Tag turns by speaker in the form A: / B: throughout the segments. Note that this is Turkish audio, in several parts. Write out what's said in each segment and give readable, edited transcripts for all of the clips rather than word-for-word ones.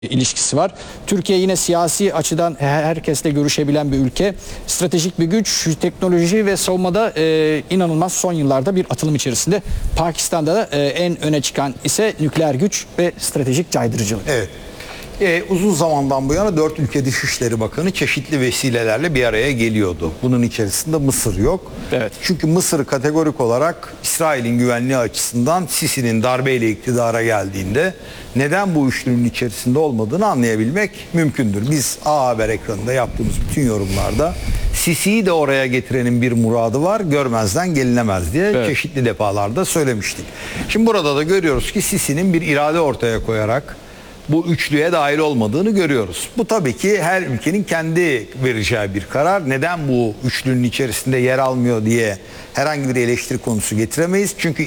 A: ilişkisi var. Türkiye yine siyasi açıdan herkesle görüşebilen bir ülke. Stratejik bir güç, teknoloji ve savunmada inanılmaz son yıllarda bir atılım içerisinde. Pakistan'da da en öne çıkan ise nükleer güç ve stratejik caydırıcılık.
B: Evet. Uzun zamandan bu yana 4 ülke Dışişleri Bakanı çeşitli vesilelerle bir araya geliyordu. Bunun içerisinde Mısır yok.
A: Evet.
B: Çünkü Mısır kategorik olarak İsrail'in güvenliği açısından Sisi'nin darbeyle iktidara geldiğinde neden bu üçlünün içerisinde olmadığını anlayabilmek mümkündür. Biz A Haber ekranında yaptığımız bütün yorumlarda Sisi'yi de oraya getirenin bir muradı var, görmezden gelinemez diye çeşitli defalarda söylemiştik. Şimdi burada da görüyoruz ki Sisi'nin bir irade ortaya koyarak bu üçlüye dahil olmadığını görüyoruz. Bu tabii ki her ülkenin kendi vereceği bir karar. Neden bu üçlünün içerisinde yer almıyor diye herhangi bir eleştiri konusu getiremeyiz. Çünkü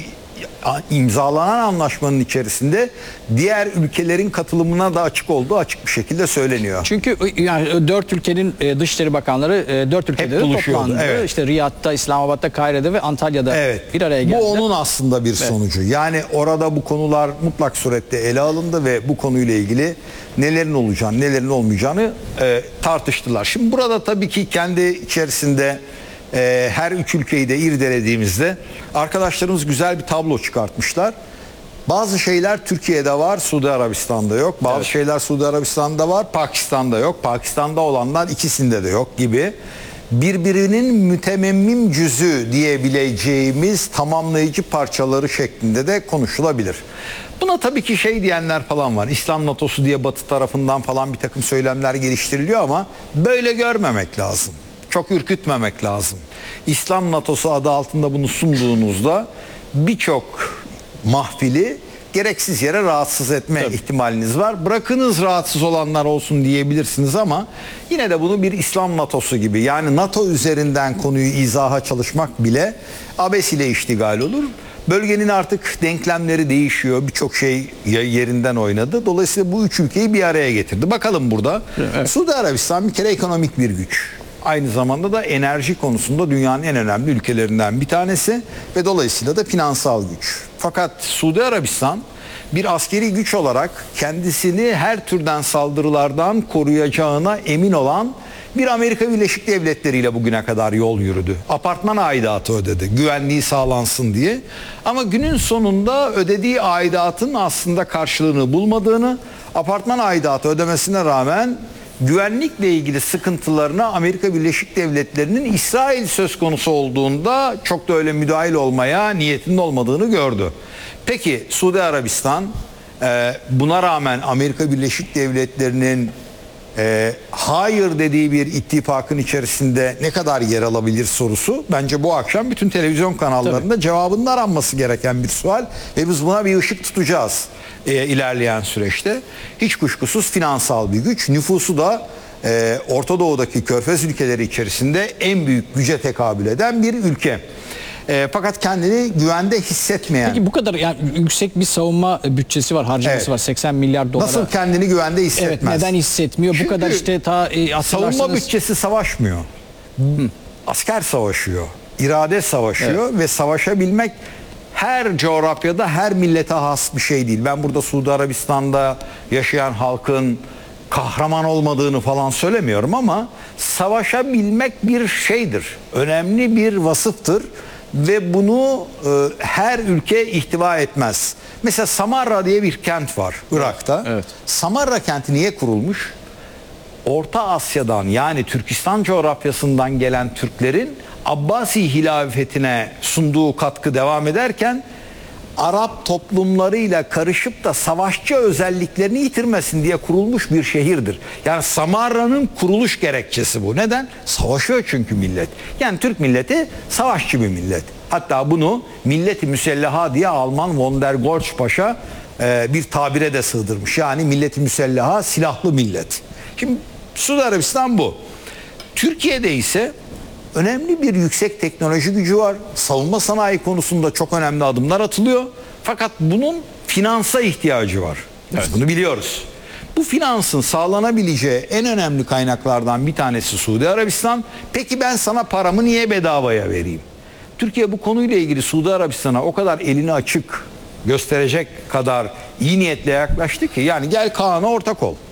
B: imzalanan anlaşmanın içerisinde diğer ülkelerin katılımına da açık olduğu açık bir şekilde söyleniyor.
A: Çünkü yani 4 ülkenin Dışişleri Bakanları 4 ülkede de toplandı.
B: Evet.
A: İşte Riyad'da, İslamabad'da, Kahire'de ve Antalya'da bir araya geldi.
B: Bu onun aslında bir sonucu. Yani orada bu konular mutlak surette ele alındı ve bu konuyla ilgili nelerin olacağını, nelerin olmayacağını tartıştılar. Şimdi burada tabii ki kendi içerisinde her üç ülkeyi de irdelediğimizde arkadaşlarımız güzel bir tablo çıkartmışlar. Bazı şeyler Türkiye'de var, Suudi Arabistan'da yok. Bazı şeyler Suudi Arabistan'da var, Pakistan'da yok. Pakistan'da olanlar ikisinde de yok gibi. Birbirinin mütememmim cüzü diyebileceğimiz tamamlayıcı parçaları şeklinde de konuşulabilir. Buna tabii ki şey diyenler falan var. İslam NATO'su diye Batı tarafından falan bir takım söylemler geliştiriliyor ama böyle görmemek lazım. Çok ürkütmemek lazım. İslam NATO'su adı altında bunu sunduğunuzda birçok mahfili gereksiz yere rahatsız etme ihtimaliniz var. Bırakınız rahatsız olanlar olsun diyebilirsiniz ama yine de bunu bir İslam NATO'su gibi, yani NATO üzerinden konuyu izaha çalışmak bile abesiyle iştigal olur. Bölgenin artık denklemleri değişiyor. Birçok şey yerinden oynadı. Dolayısıyla bu üç ülkeyi bir araya getirdi. Bakalım burada. Evet. Suudi Arabistan bir kere ekonomik bir güç. Aynı zamanda da enerji konusunda dünyanın en önemli ülkelerinden bir tanesi ve dolayısıyla da finansal güç. Fakat Suudi Arabistan bir askeri güç olarak kendisini her türden saldırılardan koruyacağına emin olan bir Amerika Birleşik Devletleri ile bugüne kadar yol yürüdü. Apartman aidatı ödedi, güvenliği sağlansın diye. Ama günün sonunda ödediği aidatın aslında karşılığını bulmadığını, apartman aidatı ödemesine rağmen güvenlikle ilgili sıkıntılarına Amerika Birleşik Devletleri'nin İsrail söz konusu olduğunda çok da öyle müdahil olmaya niyetinin olmadığını gördü. Peki Suudi Arabistan buna rağmen Amerika Birleşik Devletleri'nin hayır dediği bir ittifakın içerisinde ne kadar yer alabilir sorusu bence bu akşam bütün televizyon kanallarında cevabının aranması gereken bir sual ve biz buna bir ışık tutacağız ilerleyen süreçte. Hiç kuşkusuz finansal bir güç, nüfusu da Orta Doğu'daki Körfez ülkeleri içerisinde en büyük güce tekabül eden bir ülke. Fakat kendini güvende hissetmeyen.
A: Peki bu kadar yani yüksek bir savunma bütçesi var, harcaması var, 80 milyar dolara.
B: Nasıl kendini güvende hissetmez?
A: Evet, neden hissetmiyor?
B: Çünkü
A: bu kadar işte
B: savunma bütçesi savaşmıyor. Asker savaşıyor, irade savaşıyor ve savaşabilmek her coğrafyada her millete has bir şey değil. Ben burada Suudi Arabistan'da yaşayan halkın kahraman olmadığını falan söylemiyorum ama savaşabilmek bir şeydir. Önemli bir vasıftır ve bunu her ülke ihtiva etmez. Mesela Samarra diye bir kent var Irak'ta. Evet. Samarra kenti niye kurulmuş? Orta Asya'dan, yani Türkistan coğrafyasından gelen Türklerin Abbasi hilafetine sunduğu katkı devam ederken Arap toplumlarıyla karışıp da savaşçı özelliklerini yitirmesin diye kurulmuş bir şehirdir. Yani Samarra'nın kuruluş gerekçesi bu. Neden? Savaşıyor çünkü millet. Yani Türk milleti savaşçı bir millet. Hatta bunu milleti müsellaha diye Alman von der Goltz Paşa bir tabire de sığdırmış. Yani milleti müsellaha, silahlı millet. Şimdi Suudi Arabistan bu. Türkiye'de ise önemli bir yüksek teknoloji gücü var. Savunma sanayi konusunda çok önemli adımlar atılıyor. Fakat bunun finansa ihtiyacı var. Biz bunu biliyoruz. Bu finansın sağlanabileceği en önemli kaynaklardan bir tanesi Suudi Arabistan. Peki ben sana paramı niye bedavaya vereyim? Türkiye bu konuyla ilgili Suudi Arabistan'a o kadar elini açık gösterecek kadar iyi niyetle yaklaştı ki yani gel Kaan'a ortak ol.